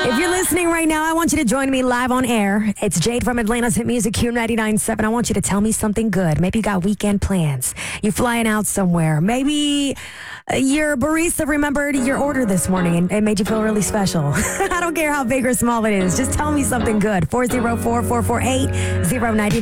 If you're listening right now, I want you to join me live on air. It's Jade from Atlanta's Hit Music Q99.7. I want you to tell me something good. Maybe you got weekend plans. You're flying out somewhere. Maybe your barista remembered your order this morning and it made you feel really special. I don't care how big or small it is. Just tell me something good. 404-448-0999.